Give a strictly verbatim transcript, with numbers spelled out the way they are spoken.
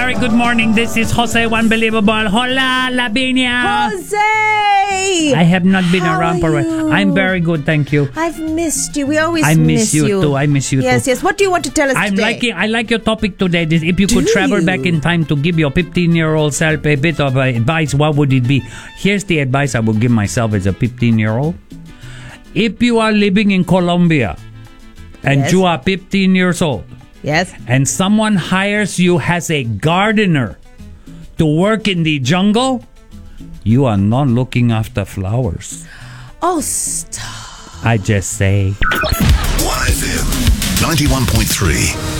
very good morning. This is Jose Unbelievable. Hola, Lavinia. Jose! I have not been How around for a are while. you? I'm very good, thank you. I've missed you. We always I miss, miss you, too. I miss you yes, too. Yes, What do you want to tell us I'm today? liking. I like your topic today. This, if you could Do travel you? back in time to give your fifteen-year-old self a bit of uh, advice, what would it be? Here's the advice I would give myself as a fifteen-year-old. If you are living in Colombia and Yes. you are fifteen years old, Yes. and someone hires you as a gardener to work in the jungle, you are not looking after flowers. Oh, stop. I just say. one F M ninety-one point three.